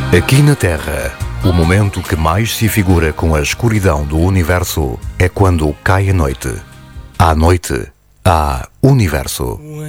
Aqui na Terra, o momento que mais se figura com a escuridão do universo é quando cai a noite. À noite, há universo.